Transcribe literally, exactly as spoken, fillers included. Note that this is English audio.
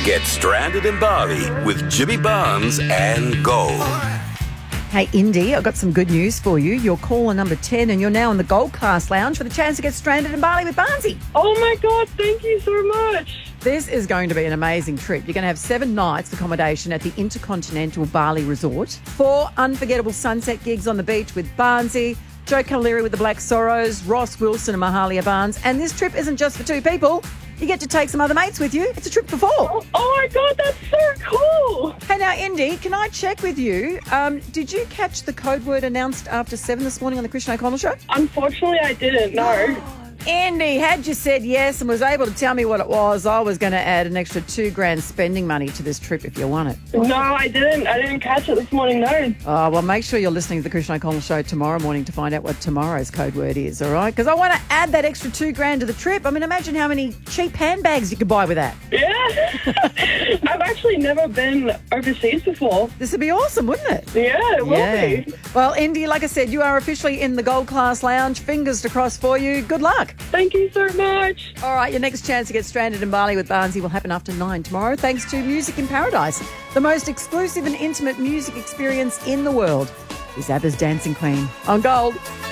Get stranded in Bali with Jimmy Barnes and Gold. Hey, Indy, I've got some good news for you. You're caller number ten and you're now in the Gold Class Lounge for the chance to get stranded in Bali with Barnesy. Oh, my God. Thank you so much. This is going to be an amazing trip. You're going to have seven nights of accommodation at the Intercontinental Bali Resort, four unforgettable sunset gigs on the beach with Barnesy, Joe Cavalieri with the Black Sorrows, Ross Wilson and Mahalia Barnes. And this trip isn't just for two people. You get to take some other mates with you. It's a trip for four. Oh, oh my God, that's so cool. Hey, now, Indy, can I check with you? Um, did you catch the code word announced after seven this morning on the Christian O'Connell Show? Unfortunately, I didn't, no. Andy, had you said yes and was able to tell me what it was, I was going to add an extra two grand spending money to this trip if you want it. No, I didn't. I didn't catch it this morning, no. Oh, well, make sure you're listening to the Christian O'Connell Show tomorrow morning to find out what tomorrow's code word is, all right? Because I want to add that extra two grand to the trip. I mean, imagine how many cheap handbags you could buy with that. Yeah. I've actually never been overseas before. This would be awesome, wouldn't it? Yeah, it will Yeah. be. Well, Indy, like I said, you are officially in the Gold Class Lounge. Fingers to cross for you. Good luck. Thank you so much. All right, your next chance to get stranded in Bali with Barnesy will happen after nine tomorrow, thanks to Music in Paradise. The most exclusive and intimate music experience in the world is ABBA's Dancing Queen on Gold.